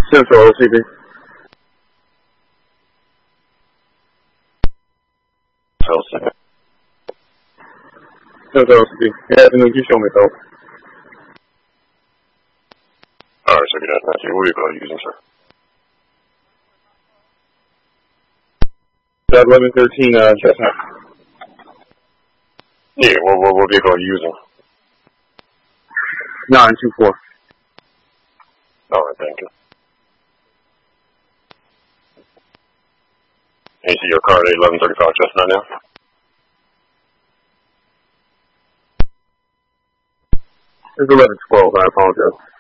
Central OCB. Central OCB. Yeah, the new you show me though. Alright, so good afternoon. What vehicle are you using, sir? That 1113 Chestnut. Yeah, what vehicle are you using? 924. Alright, thank you. And you see your car at 1135 Chestnut now? It's 1112, I apologize.